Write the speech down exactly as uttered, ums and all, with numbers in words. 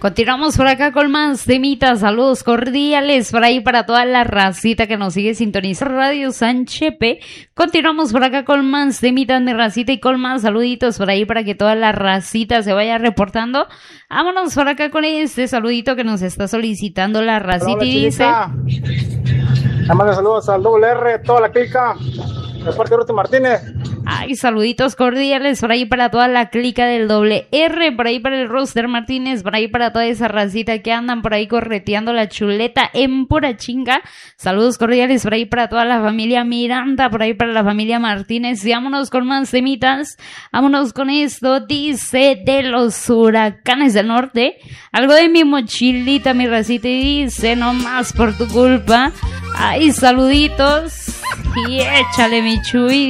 Continuamos por acá con más temitas, saludos cordiales por ahí para toda la racita que nos sigue sintonizando Radio San Chepe. Continuamos por acá con más temitas de racita y con más saluditos por ahí para que toda la racita se vaya reportando. Vámonos por acá con este saludito que nos está solicitando la racita. Hola, y dice... Manda saludos al doble R, toda la clica, de parte de Ruti Martínez. Ay, saluditos cordiales por ahí para toda la clica del doble R, por ahí para el Roster Martínez, por ahí para toda esa racita que andan por ahí correteando la chuleta en pura chinga. Saludos cordiales por ahí para toda la familia Miranda, por ahí para la familia Martínez. Y vámonos con más temitas, vámonos con esto, dice de los huracanes del norte, algo de mi mochilita, mi racita, y dice, no más por tu culpa. Ay, saluditos, y échale mi Chuy.